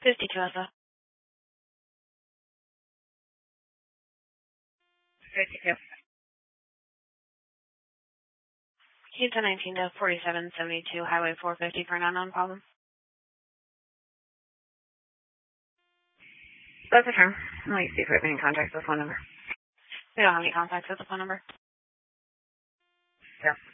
52 Elsa. 52. Keep to 19 to 4772, Highway 450 for an unknown problem. That's a term. Let me see if we have any contacts with phone number. We don't have any contacts with the phone number. Yeah.